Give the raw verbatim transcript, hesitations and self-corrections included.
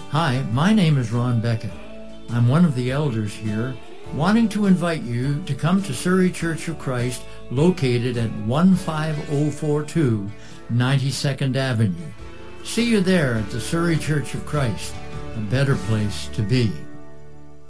Hi, my name is Ron Beckett. I'm one of the elders here, wanting to invite you to come to Surrey Church of Christ, located at one five zero four two ninety-second Avenue. See you there at the Surrey Church of Christ, a better place to be.